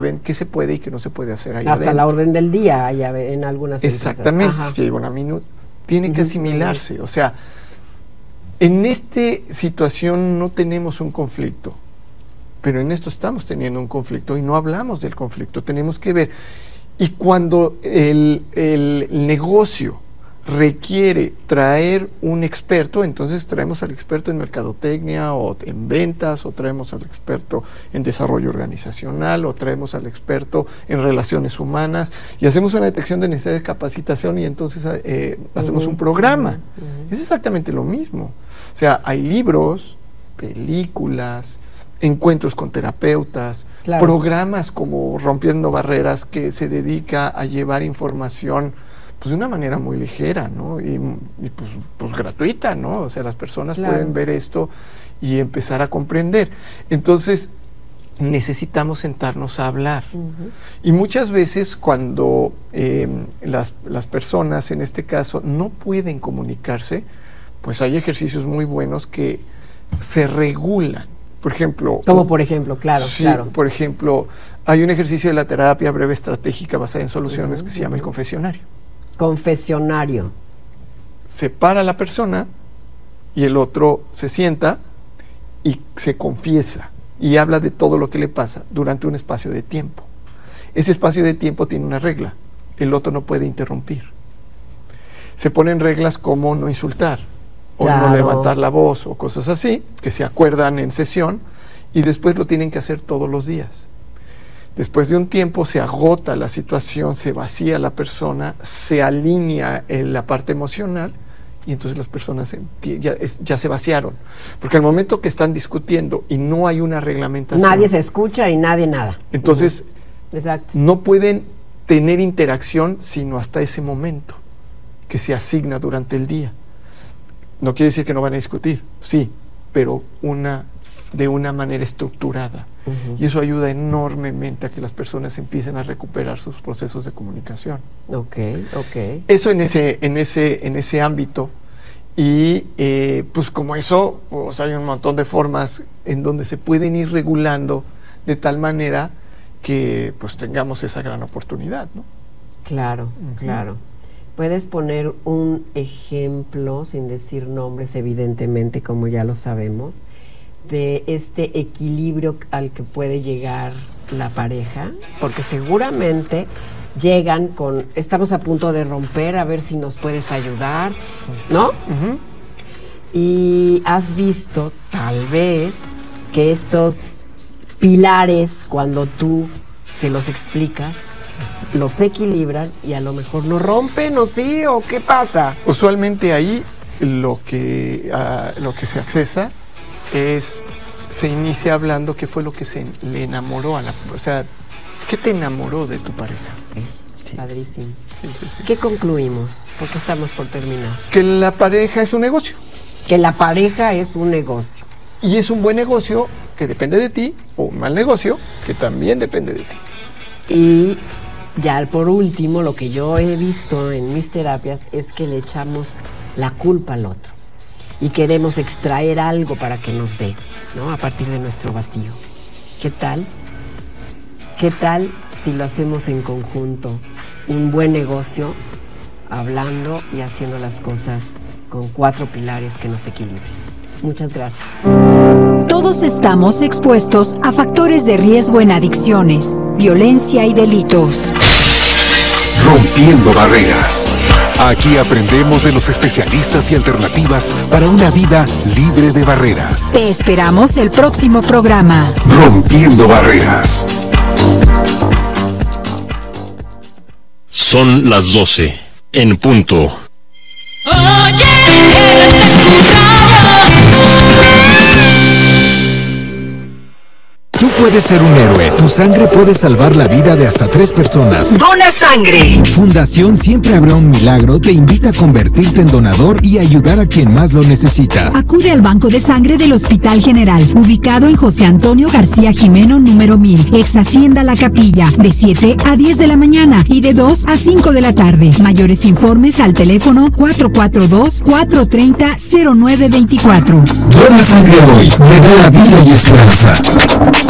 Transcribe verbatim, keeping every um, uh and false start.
ven qué se puede y qué no se puede hacer ahí Hasta adentro. la orden del día hay en algunas empresas. Exactamente, Ajá. si hay una minuta, tiene que asimilarse. O sea, en esta situación no tenemos un conflicto, pero en esto estamos teniendo un conflicto y no hablamos del conflicto, tenemos que ver. Y cuando el, el negocio requiere traer un experto, entonces traemos al experto en mercadotecnia o en ventas, o traemos al experto en desarrollo organizacional, o traemos al experto en relaciones humanas, y hacemos una detección de necesidad de capacitación y entonces eh, hacemos uh-huh. un programa. Uh-huh. Es exactamente lo mismo. O sea, hay libros, películas, encuentros con terapeutas, claro. programas como Rompiendo Barreras, que se dedica a llevar información pues de una manera muy ligera, ¿no? Y, y pues, pues gratuita, ¿no? O sea, las personas claro. pueden ver esto y empezar a comprender. Entonces, necesitamos sentarnos a hablar. Uh-huh. Y muchas veces cuando eh, las, las personas, en este caso, no pueden comunicarse, pues hay ejercicios muy buenos que se regulan. Por ejemplo... Como por ejemplo, claro, sí, claro. Por ejemplo, hay un ejercicio de la terapia breve estratégica basada en soluciones uh-huh, que se llama uh-huh. el confesionario. Confesionario. Se para la persona y el otro se sienta y se confiesa y habla de todo lo que le pasa durante un espacio de tiempo. Ese espacio de tiempo tiene una regla: el otro no puede interrumpir. Se ponen reglas como no insultar o claro. no levantar la voz o cosas así, que se acuerdan en sesión, y después lo tienen que hacer todos los días. Después de un tiempo se agota la situación, se vacía la persona, se alinea en la parte emocional y entonces las personas ya, ya se vaciaron. Porque al momento que están discutiendo y no hay una reglamentación... Nadie se escucha y nadie nada. Entonces, uh-huh. Exacto. no pueden tener interacción sino hasta ese momento que se asigna durante el día. No quiere decir que no van a discutir, sí, pero una, de una manera estructurada. Uh-huh. Y eso ayuda enormemente a que las personas empiecen a recuperar sus procesos de comunicación. Ok, ok. Eso en ese, en ese, en ese ámbito. Y eh, pues como eso, pues hay un montón de formas en donde se pueden ir regulando de tal manera que pues tengamos esa gran oportunidad, ¿no? Claro, uh-huh. claro. ¿Puedes poner un ejemplo, sin decir nombres, evidentemente, como ya lo sabemos, de este equilibrio al que puede llegar la pareja? Porque seguramente llegan con, estamos a punto de romper, a ver si nos puedes ayudar, ¿no? Uh-huh. Y has visto, tal vez, que estos pilares, cuando tú se los explicas, los equilibran y a lo mejor no rompen, ¿o sí? ¿O qué pasa? Usualmente ahí lo que, uh, lo que se accesa es, se inicia hablando qué fue lo que se le enamoró a la, o sea, ¿qué te enamoró de tu pareja? Sí. Padrísimo. Sí, sí, sí. ¿Qué concluimos? Porque estamos por terminar. Que la pareja es un negocio. Que la pareja es un negocio. Y es un buen negocio que depende de ti, o un mal negocio que también depende de ti. Y ya por último, lo que yo he visto en mis terapias es que le echamos la culpa al otro. Y queremos extraer algo para que nos dé, ¿no? A partir de nuestro vacío. ¿Qué tal? ¿Qué tal si lo hacemos en conjunto? Un buen negocio, hablando y haciendo las cosas con cuatro pilares que nos equilibren. Muchas gracias. Todos estamos expuestos a factores de riesgo en adicciones, violencia y delitos. Rompiendo barreras. Aquí aprendemos de los especialistas y alternativas para una vida libre de barreras. Te esperamos el próximo programa. Rompiendo barreras. Son las doce, en punto. Oye, Tú puedes ser un héroe. Tu sangre puede salvar la vida de hasta tres personas. ¡Dona sangre! Fundación Siempre Habrá un Milagro te invita a convertirte en donador y ayudar a quien más lo necesita. Acude al Banco de Sangre del Hospital General, ubicado en José Antonio García Jimeno, número mil, ex Hacienda La Capilla, de siete a diez de la mañana y de dos a cinco de la tarde. Mayores informes al teléfono cuatro cuatro dos, cuatro tres cero, cero nueve dos cuatro. Dona sangre hoy, me da la vida y esperanza.